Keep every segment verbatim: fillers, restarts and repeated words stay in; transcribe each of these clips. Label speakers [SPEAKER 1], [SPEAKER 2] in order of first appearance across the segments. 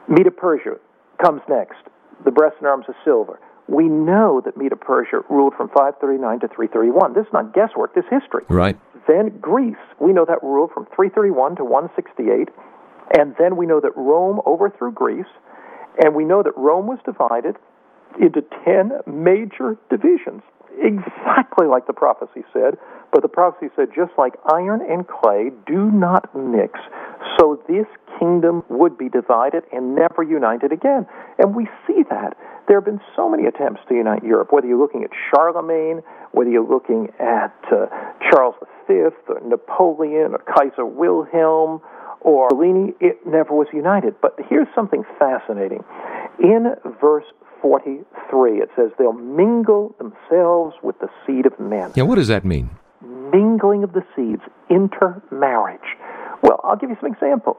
[SPEAKER 1] Medo-Persia comes next, the breast and arms of silver. We know that Medo-Persia ruled from five thirty-nine to three thirty-one. This is not guesswork, this is history.
[SPEAKER 2] Right.
[SPEAKER 1] Then Greece, we know that ruled from three thirty-one to one sixty-eight. And then we know that Rome overthrew Greece. And we know that Rome was divided into ten major divisions, exactly like the prophecy said. But the prophecy said, just like iron and clay do not mix, so this kingdom would be divided and never united again. And we see that. There have been so many attempts to unite Europe, whether you're looking at Charlemagne, whether you're looking at uh, Charles the Fifth, or Napoleon, or Kaiser Wilhelm, or Mussolini, it never was united. But here's something fascinating. In verse forty-three, it says, they'll mingle themselves with the seed of men.
[SPEAKER 2] Yeah, what does that mean?
[SPEAKER 1] Mingling of the seeds, intermarriage. Well, I'll give you some examples.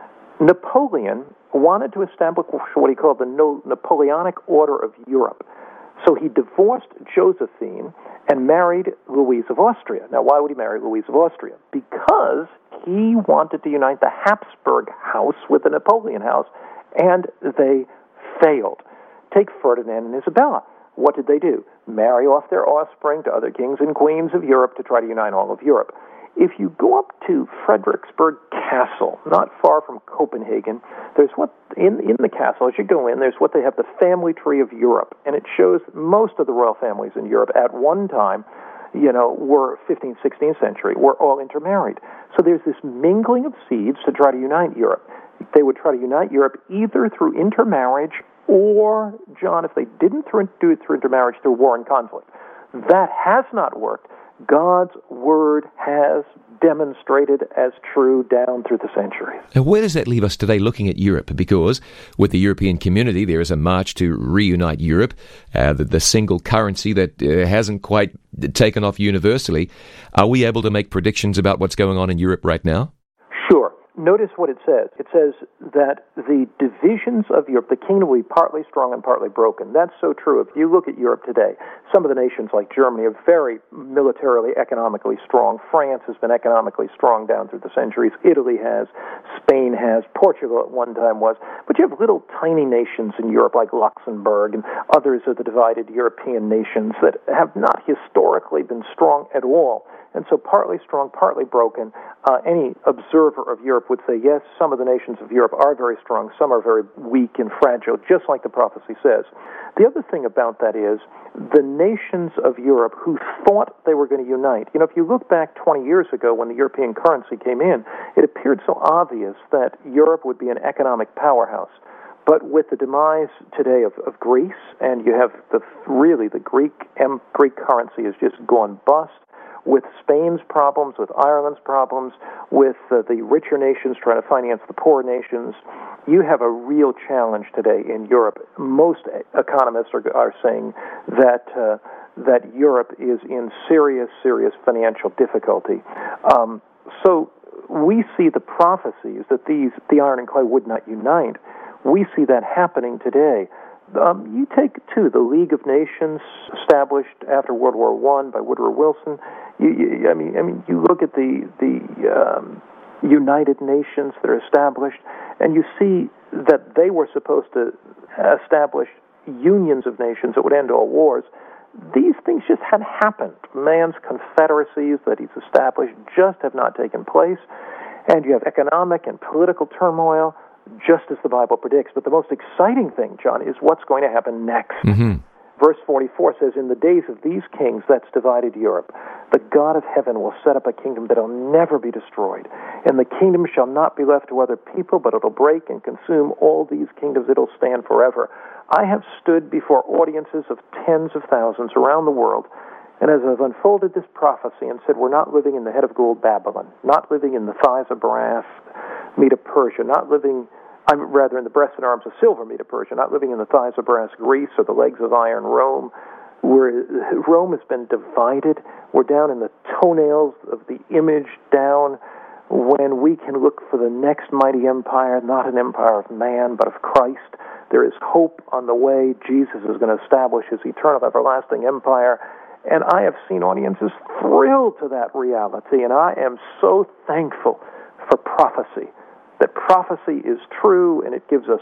[SPEAKER 1] Napoleon wanted to establish what he called the no- Napoleonic Order of Europe. So he divorced Josephine and married Louise of Austria. Now, why would he marry Louise of Austria? Because he wanted to unite the Habsburg house with the Napoleon house, and they failed. Take Ferdinand and Isabella. What did they do? Marry off their offspring to other kings and queens of Europe to try to unite all of Europe. If you go up to Frederiksborg Castle, not far from Copenhagen, there's what, in, in the castle, as you go in, there's what they have, the family tree of Europe. And it shows most of the royal families in Europe at one time, you know, were fifteenth, sixteenth century, were all intermarried. So there's this mingling of seeds to try to unite Europe. They would try to unite Europe either through intermarriage or, John, if they didn't do it through intermarriage, through war and conflict. That has not worked. God's word has demonstrated as true down through the centuries.
[SPEAKER 2] And where does that leave us today looking at Europe? Because with the European community, there is a march to reunite Europe, uh, the, the single currency that uh, hasn't quite taken off universally. Are we able to make predictions about what's going on in Europe right now?
[SPEAKER 1] Sure. Notice what it says. It says that the divisions of Europe, the kingdom will be partly strong and partly broken. That's so true. If you look at Europe today, some of the nations like Germany are very militarily, economically strong. France has been economically strong down through the centuries. Italy has. Spain has. Portugal at one time was. But you have little tiny nations in Europe like Luxembourg and others of the divided European nations that have not historically been strong at all. And so partly strong, partly broken. Uh, any observer of Europe would say, yes, some of the nations of Europe are very strong, some are very weak and fragile, just like the prophecy says. The other thing about that is the nations of Europe who thought they were going to unite. You know, if you look back twenty years ago when the European currency came in, it appeared so obvious that Europe would be an economic powerhouse. But with the demise today of, of Greece, and you have the really the Greek um, Greek currency has just gone bust, with Spain's problems, with Ireland's problems, with uh, the richer nations trying to finance the poor nations, you have a real challenge today in Europe. Most economists are, are saying that uh, that Europe is in serious, serious financial difficulty. Um, so we see the prophecies that these the iron and clay would not unite. We see that happening today. Um, you take, too, the League of Nations established after World War One by Woodrow Wilson. You, you, I mean, I mean, you look at the the um, United Nations that are established, and you see that they were supposed to establish unions of nations that would end all wars. These things just had happened. Man's confederacies that he's established just have not taken place, and you have economic and political turmoil, just as the Bible predicts. But the most exciting thing, John, is what's going to happen next.
[SPEAKER 2] Mm-hmm.
[SPEAKER 1] Verse forty-four says, in the days of these kings, that's divided Europe, the God of heaven will set up a kingdom that will never be destroyed. And the kingdom shall not be left to other people, but it'll break and consume all these kingdoms. It'll stand forever. I have stood before audiences of tens of thousands around the world, and as I've unfolded this prophecy and said, we're not living in the head of gold Babylon, not living in the thighs of brass Medo-Persia, not living, I'm rather in the breast and arms of silver Medo-Persia, not living in the thighs of brass Greece or the legs of iron Rome. Where Rome has been divided. We're down in the toenails of the image down when we can look for the next mighty empire, not an empire of man, but of Christ. There is hope on the way. Jesus is going to establish his eternal, everlasting empire. And I have seen audiences thrilled to that reality, and I am so thankful for prophecy, that prophecy is true, and it gives us